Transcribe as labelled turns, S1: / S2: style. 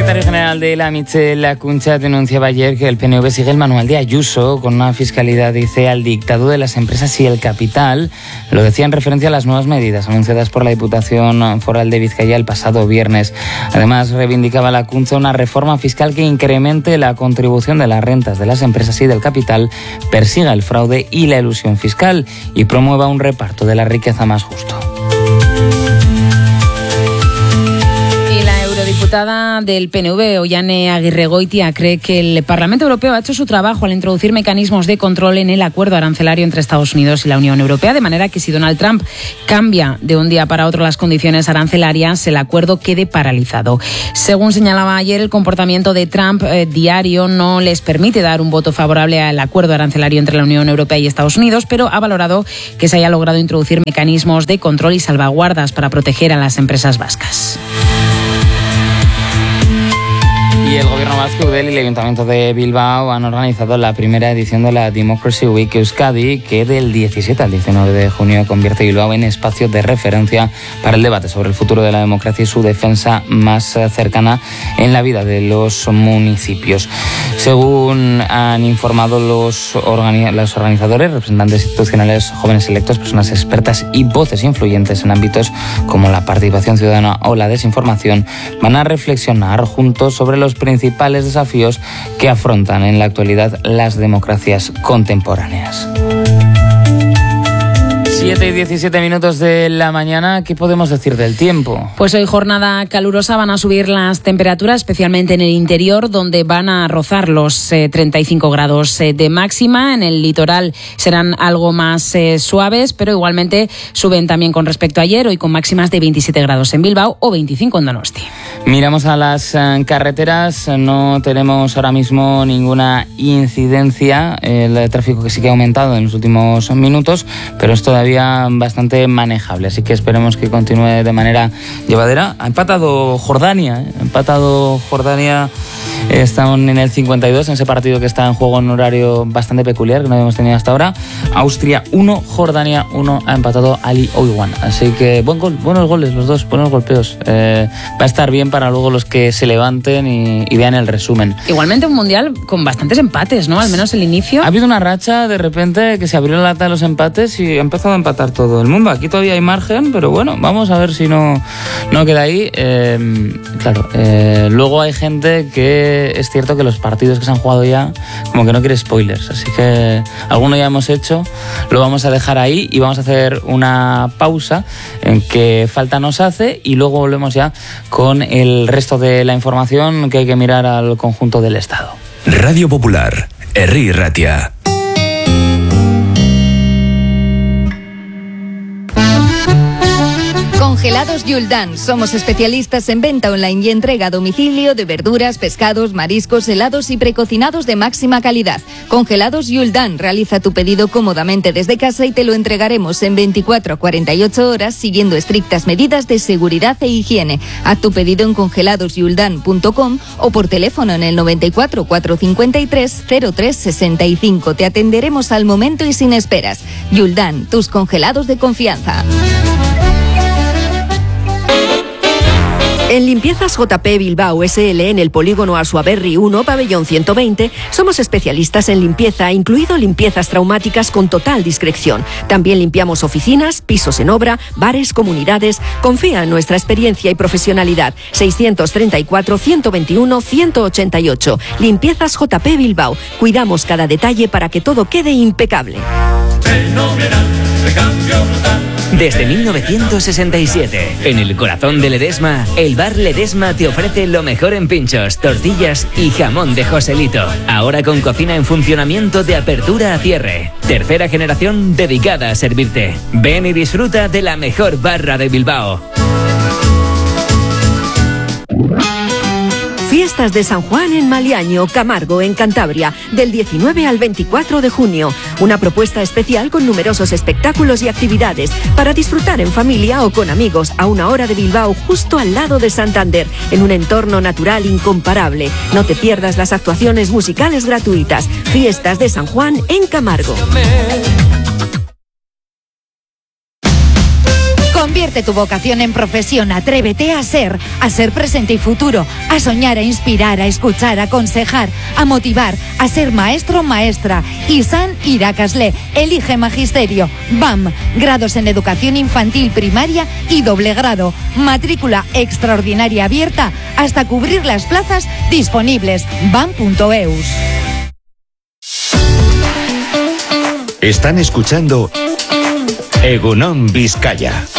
S1: secretario general de la Michel Acuncha denunciaba ayer que el PNV sigue el manual de Ayuso con una fiscalidad, dice, al dictado de las empresas y el capital. Lo decía en referencia a las nuevas medidas anunciadas por la Diputación Foral de Vizcaya el pasado viernes. Además, reivindicaba la Acuncha una reforma fiscal que incremente la contribución de las rentas de las empresas y del capital, persiga el fraude y la elusión fiscal y promueva un reparto de la riqueza más justo.
S2: La diputada del PNV, Ollane Aguirregoitia, cree que el Parlamento Europeo ha hecho su trabajo al introducir mecanismos de control en el acuerdo arancelario entre Estados Unidos y la Unión Europea, de manera que si Donald Trump cambia de un día para otro las condiciones arancelarias, el acuerdo quede paralizado. Según señalaba ayer, el comportamiento de Trump diario no les permite dar un voto favorable al acuerdo arancelario entre la Unión Europea y Estados Unidos, pero ha valorado que se haya logrado introducir mecanismos de control y salvaguardas para proteger a las empresas vascas.
S1: Y el Gobierno vasco, Eudel y el Ayuntamiento de Bilbao han organizado la primera edición de la Democracy Week Euskadi, que del 17 al 19 de junio convierte Bilbao en espacio de referencia para el debate sobre el futuro de la democracia y su defensa más cercana en la vida de los municipios. Según han informado los organizadores, representantes institucionales, jóvenes electos, personas expertas y voces influyentes en ámbitos como la participación ciudadana o la desinformación, van a reflexionar juntos sobre los principales desafíos que afrontan en la actualidad las democracias contemporáneas. 7:17 de la mañana. ¿Qué podemos decir del tiempo?
S2: Pues hoy jornada calurosa, van a subir las temperaturas, especialmente en el interior, donde van a rozar los 35 grados de máxima. En el litoral serán algo más suaves, pero igualmente suben también con respecto a ayer, hoy con máximas de 27 grados en Bilbao o 25 en Donosti.
S1: Miramos a las carreteras, no tenemos ahora mismo ninguna incidencia. El tráfico que sí que ha aumentado en los últimos minutos, pero es todavía bastante manejable, así que esperemos que continúe de manera llevadera. Ha empatado Jordania, estamos en el 52, en ese partido que está en juego en un horario bastante peculiar que no habíamos tenido hasta ahora. Austria 1, Jordania 1, ha empatado Ali Oiwan, así que buenos goles los dos, buenos golpeos. Va a estar bien para luego los que se levanten y vean el resumen.
S2: Igualmente un mundial con bastantes empates, ¿no? Al menos el inicio.
S1: Ha habido una racha de repente que se abrió la lata de los empates y ha empezado a empatar todo el mundo. Aquí todavía hay margen, pero bueno, vamos a ver si no queda ahí. Luego hay gente que es cierto que los partidos que se han jugado ya como que no quiere spoilers, así que alguno ya hemos hecho, lo vamos a dejar ahí y vamos a hacer una pausa en que falta nos hace y luego volvemos ya con el resto de la información que hay que mirar al conjunto del Estado.
S3: Radio Popular, Herri Ratia.
S4: Congelados Yuldan. Somos especialistas en venta online y entrega a domicilio de verduras, pescados, mariscos, helados y precocinados de máxima calidad. Congelados Yuldan. Realiza tu pedido cómodamente desde casa y te lo entregaremos en 24 a 48 horas siguiendo estrictas medidas de seguridad e higiene. Haz tu pedido en congeladosyuldan.com o por teléfono en el 94 453 0365. Te atenderemos al momento y sin esperas. Yuldan, tus congelados de confianza.
S5: En Limpiezas JP Bilbao SL, en el polígono Asuaberri 1, pabellón 120, somos especialistas en limpieza, incluido limpiezas traumáticas con total discreción. También limpiamos oficinas, pisos en obra, bares, comunidades. Confía en nuestra experiencia y profesionalidad. 634-121-188. Limpiezas JP Bilbao. Cuidamos cada detalle para que todo quede impecable.
S6: Desde 1967, en el corazón de Ledesma, el bar Ledesma te ofrece lo mejor en pinchos, tortillas y jamón de Joselito. Ahora con cocina en funcionamiento de apertura a cierre. Tercera generación dedicada a servirte. Ven y disfruta de la mejor barra de Bilbao.
S5: Fiestas de San Juan en Maliaño, Camargo, en Cantabria, del 19 al 24 de junio. Una propuesta especial con numerosos espectáculos y actividades para disfrutar en familia o con amigos a una hora de Bilbao, justo al lado de Santander, en un entorno natural incomparable. No te pierdas las actuaciones musicales gratuitas. Fiestas de San Juan en Camargo.
S7: Convierte tu vocación en profesión, atrévete a ser presente y futuro, a soñar, a inspirar, a escuchar, a aconsejar, a motivar, a ser maestro, maestra. ISAN Irakasle, elige magisterio. BAM, grados en educación infantil, primaria y doble grado. Matrícula extraordinaria abierta hasta cubrir las plazas disponibles. BAM.eus.
S3: Están escuchando Egunon Vizcaya.